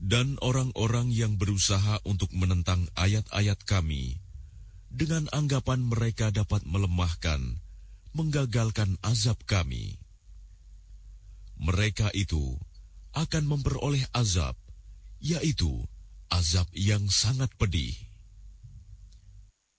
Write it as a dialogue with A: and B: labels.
A: Dan orang-orang yang berusaha untuk menentang ayat-ayat kami, dengan anggapan mereka dapat melemahkan, menggagalkan azab kami. Mereka itu akan memperoleh azab, yaitu azab yang sangat pedih.